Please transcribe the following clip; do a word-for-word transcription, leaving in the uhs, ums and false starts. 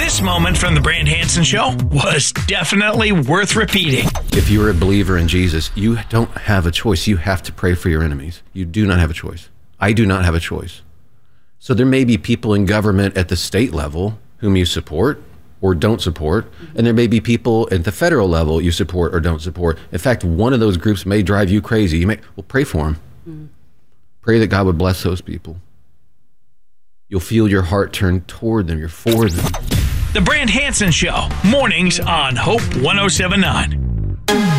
This moment from the Brand Hansen Show was definitely worth repeating. If you're a believer in Jesus, you don't have a choice. You have to pray for your enemies. You do not have a choice. I do not have a choice. So there may be people in government at the state level whom you support or don't support, and there may be people at the federal level you support or don't support. In fact, one of those groups may drive you crazy. You may, well, pray for them. Mm. Pray that God would bless those people. You'll feel your heart turn toward them. You're for them. The Brand Hansen Show, mornings on Hope one oh seven point nine.